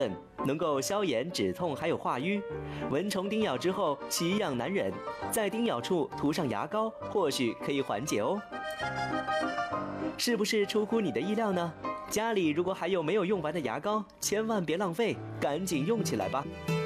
能够消炎止痛，还有化瘀。蚊虫叮咬之后奇痒难忍，在叮咬处涂上牙膏，或许可以缓解哦。是不是出乎你的意料呢？家里如果还有没有用完的牙膏，千万别浪费，赶紧用起来吧。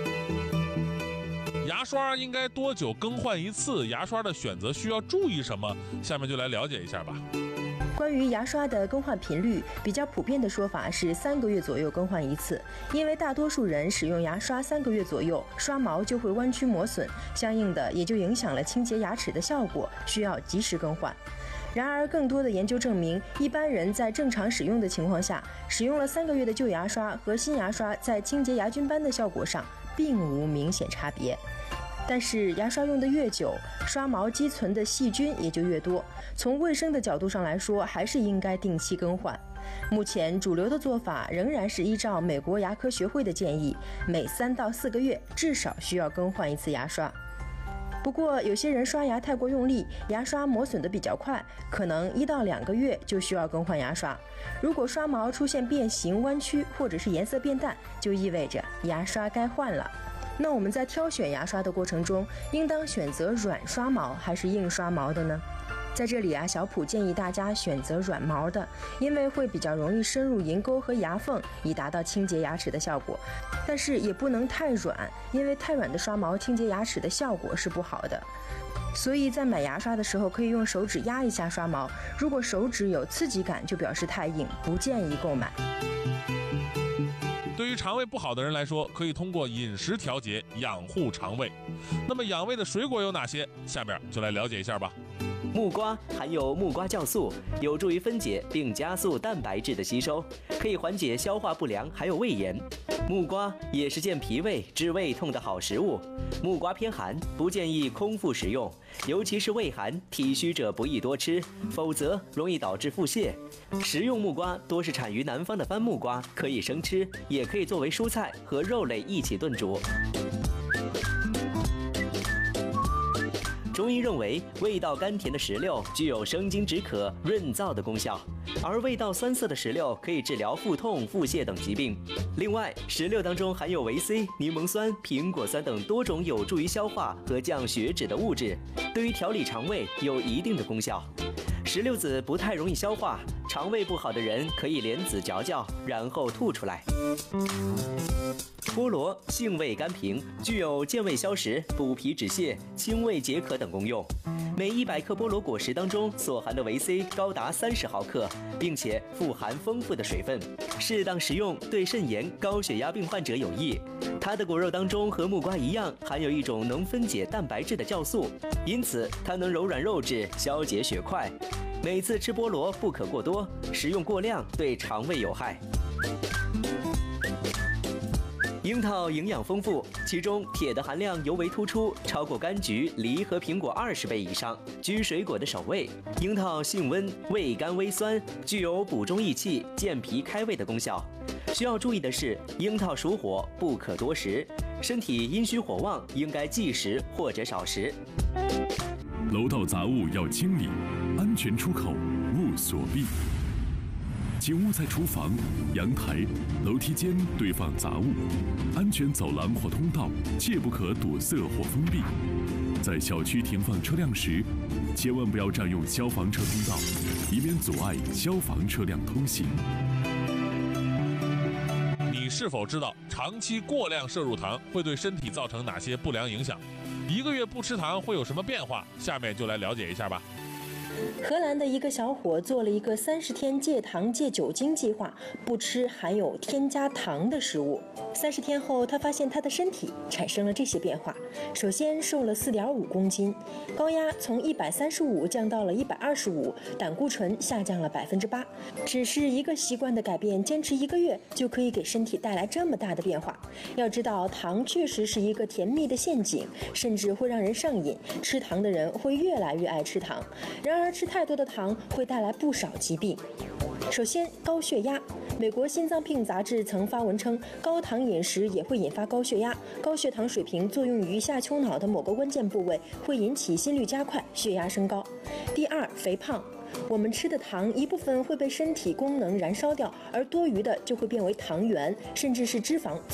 牙刷应该多久更换一次？牙刷的选择需要注意什么？下面就来了解一下吧。 关于牙刷的更换频率，比较普遍的说法是3个月左右更换一次，因为大多数人使用牙刷3个月左右，刷毛就会弯曲磨损，相应的也就影响了清洁牙齿的效果，需要及时更换。然而，更多的研究证明，一般人在正常使用的情况下，使用了3个月的旧牙刷和新牙刷在清洁牙菌斑的效果上并无明显差别。但是牙刷用得越久，刷毛积存的细菌也就越多。从卫生的角度上来说，还是应该定期更换。目前主流的做法仍然是依照美国牙科学会的建议，每3到4个月至少需要更换一次牙刷。不过有些人刷牙太过用力，牙刷磨损得比较快，可能1到2个月就需要更换牙刷。如果刷毛出现变形、弯曲或者是颜色变淡，就意味着牙刷该换了。那我们在挑选牙刷的过程中，应当选择软刷毛还是硬刷毛的呢？在这里啊，小普建议大家选择软毛的，因为会比较容易深入龈沟和牙缝，以达到清洁牙齿的效果。但是也不能太软，因为太软的刷毛清洁牙齿的效果是不好的。所以在买牙刷的时候，可以用手指压一下刷毛，如果手指有刺激感，就表示太硬，不建议购买。 对于肠胃不好的人来说，可以通过饮食调节养护肠胃。那么养胃的水果有哪些？下面就来了解一下吧。 木瓜含有木瓜酵素，有助于分解并加速蛋白质的吸收，可以缓解消化不良还有胃炎。木瓜也是健脾胃、治胃痛的好食物。木瓜偏寒，不建议空腹食用，尤其是胃寒、体虚者不宜多吃，否则容易导致腹泻。食用木瓜多是产于南方的番木瓜，可以生吃，也可以作为蔬菜和肉类一起炖煮。中医认为，味道甘甜的石榴具有生津止渴、润燥的功效，而味道酸涩的石榴可以治疗腹痛、腹泻等疾病。另外，石榴当中含有维 C、柠檬酸、苹果酸等多种有助于消化和降血脂的物质，对于调理肠胃有一定的功效。石榴籽不太容易消化，肠胃不好的人可以连籽嚼嚼，然后吐出来。菠萝性味甘平，具有健胃消食、补脾止泻、清胃解渴等功用。每100克菠萝果实当中所含的维 C 高达30毫克，并且富含丰富的水分，适当食用对肾炎、高血压病患者有益。它的果肉当中和木瓜一样，含有一种能分解蛋白质的酵素，因此它能柔软肉质、消解血块。每次吃菠萝不可过多，食用过量对肠胃有害。樱桃营养丰富，其中铁的含量尤为突出，超过柑橘、梨和苹果20倍以上，居水果的首位。樱桃性温，味甘微酸，具有补中益气、健脾开胃的功效。需要注意的是，樱桃属火，不可多食，身体阴虚火旺，应该忌食或者少食。 楼道杂物要清理，安全出口勿锁闭。请勿在厨房、阳台、楼梯间堆放杂物，安全走廊或通道切不可堵塞或封闭。在小区停放车辆时，千万不要占用消防车通道，以免阻碍消防车辆通行。 你是否知道长期过量摄入糖会对身体造成哪些不良影响？1个月不吃糖会有什么变化？下面就来了解一下吧。 荷兰的一个小伙做了一个30天戒糖戒酒精计划，不吃含有添加糖的食物。30天后，他发现他的身体产生了这些变化：首先瘦了4.5公斤，高压从135降到了125，胆固醇下降了8%。只是一个习惯的改变，坚持1个月就可以给身体带来这么大的变化。要知道，糖确实是一个甜蜜的陷阱，甚至会让人上瘾。吃糖的人会越来越爱吃糖。然而吃太多的糖会带来不少疾病。首先，高血压。美国心脏病杂志曾发文称，高糖饮食也会引发高血压。高血糖水平作用于下丘脑的某个关键部位，会引起心率加快、血压升高。第二，肥胖。 我们吃的糖一部分会被身体功能燃烧掉，而多余的就会变为糖原，甚至是脂肪